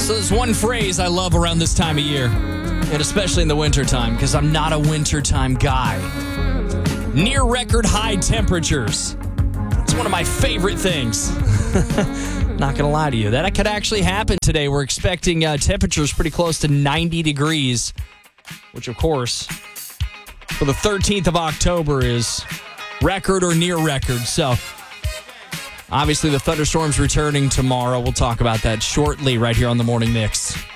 So there's one phrase I love around this time of year, and especially in the wintertime, because I'm not a wintertime guy. Near record high temperatures. It's one of my favorite things. Not going to lie to you. That could actually happen today. We're expecting temperatures pretty close to 90 degrees, which, of course, for the 13th of October is record or near record. So, obviously, the thunderstorms returning tomorrow. We'll talk about that shortly right here on the Morning Mix.